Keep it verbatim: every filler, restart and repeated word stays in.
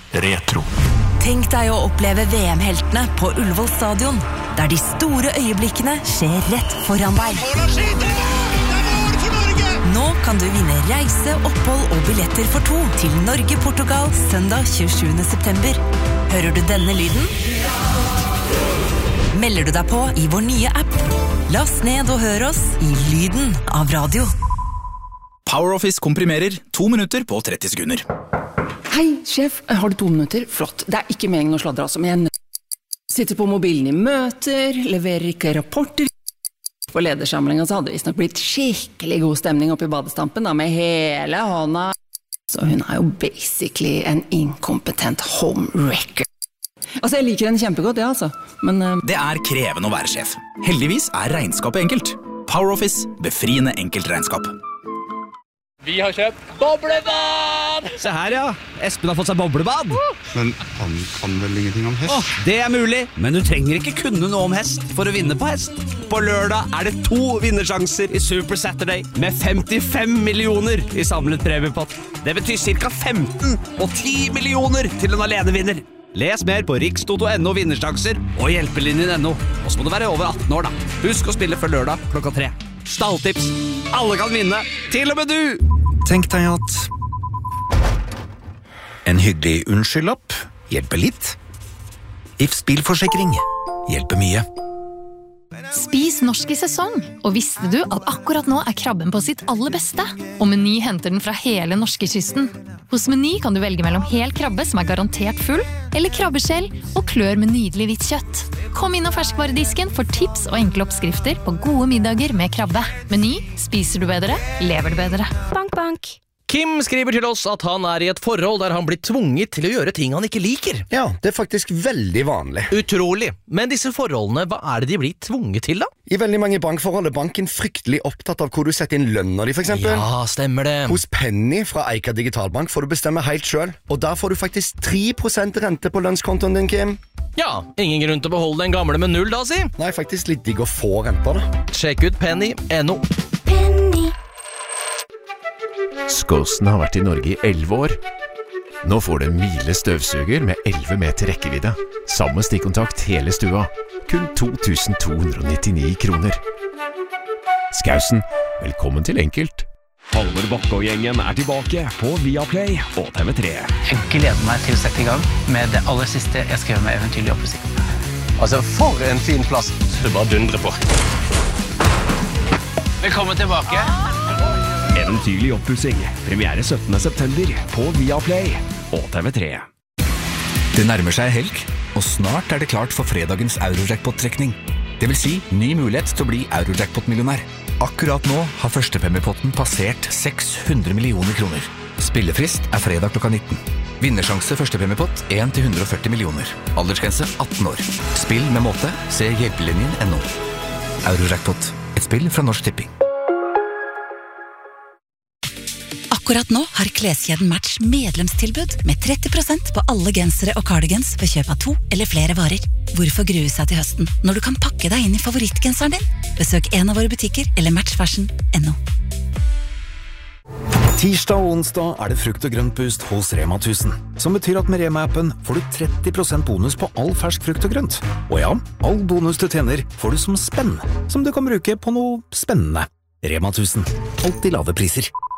Retro. Tenk deg å oppleve V M-heltene på Ullevål stadion, der de store øyeblikkene skjer rett foran deg. Nå kan du vinne reise, opphold og billetter for to til Norge-Portugal søndag tjuesjuende september. Hører du denne lyden? Melder du deg på i vår nye app? Last ned og hør oss i lyden av radio. PowerOffice komprimerer to minutter på tretti sekunder. Hei, sjef, har du to minutter? Flott, det er ikke meningen å sladre altså, men jeg sitter på mobilen i møter, leverer ikke rapporter. For ledersamlingen så hadde det visst nok blitt skikkelig god stemning oppe i badestampen da, med hele hånda. Så hun er jo basically en inkompetent homewrecker. Altså, jeg liker henne kjempegodt, ja altså, men... Uh... Det er krevende å være sjef. Heldigvis er regnskapet enkelt. PowerOffice, befriende enkelt regnskap. Vi har kjøpt boblebad! Se her, ja. Espen har fått seg boblebad. Men han kan vel ingenting om hest? Åh, det er mulig, men du trenger ikke kunne noe om hest for å vinne på hest. På lørdag er det to vinnersjanser i Super Saturday med femtifem millioner i samlet premiepott. Det betyr cirka femten og ti millioner til en alenevinner. Les mer på rikstoto punktum no vinnersjanser og hjelpelinjen punktum no. Og så må du være over atten år da. Husk å spille før lørdag klokka tre. Stalltips. Alle kan vinne, til og med du! Tenk deg at en hyggelig unnskyldlapp hjelper litt. If Bilforsikring hjelper mye. Spis norsk i sesong, og visste du at akkurat nå er krabben på sitt aller beste? Og Meny henter den fra hele norskekysten. Hos Meny kan du velge mellom hel krabbe som er garantert full, eller krabbeskjell og klør med nydelig hvitt kjøtt. Kom inn og ferskvaredisken for tips og enkle oppskrifter på gode middager med krabbe. Meny, spiser du bedre, lever du bedre. Bank, bank. Kim skriver til oss at han er i et forhold der han blir tvunget til å gjøre ting han ikke liker. Ja, det er faktisk veldig vanlig. Utrolig. Men disse forholdene, hva er det de blir tvunget til da? I veldig mange bankforhold er banken fryktelig opptatt av hvor du setter inn lønner de, for eksempel. Ja, stemmer det. Hos Penny fra Eika Digitalbank får du bestemme helt selv, og der får du faktisk tre prosent rente på lønnskontoen din, Kim. Ja, ingen grunn til å beholde den gamle med null da, si. Nei, faktisk litt digg å få renter da. Sjekk ut Penny punktum no. Penny. Skåsen har vært i Norge i elleve år. Nå får du en Miele støvsuger med elleve meter rekkevidde. Samme stikkontakt hele stua. Kun to tusen to hundre nittini kroner. Skausen, velkommen til Enkelt. Halvor Bakke og gjengen er tilbake på Viaplay og T V tre. Jeg gleder meg til å sette i gang med det aller siste jeg skrev med Eventyrlig oppussing. Altså, for en fin plass. Du bare dundrer på. Velkommen tilbake. Eventyrlig oppussing. Premiere syttende september på Viaplay og T V tre. Det nærmer seg helg, og snart er det klart for fredagens Eurojackpot-trekning. Det vil si ny mulighet til å bli Eurojackpot-millionær. Akkurat nå har førstepremiepotten passert seks hundre millioner kroner. Spillefrist er fredag klokka nitten. Vinnersjanse førstepremiepott en til hundre og førti millioner. Aldersgrense atten år. Spill med måte. Se hjelpelinjen punktum no. Eurojackpot. Et spill fra Norsk Tipping. Akkurat nå har kleskjeden Match medlemstilbud med tretti prosent på alle gensere og cardigans ved kjøp av to eller flere varer. Hvorfor grue seg til høsten når du kan pakke deg inn i favorittgenseren din? Besøk en av våre butikker eller matchfashion punktum no. Tirsdag og onsdag er det frukt og grøntboost hos Rema tusen, som betyr at med Rema-appen får du tretti prosent bonus på all fersk frukt og grønt. Og ja, all bonus du tjener får du som spenn, som du kan bruke på noe spennende. Rema tusen. Alltid lave priser.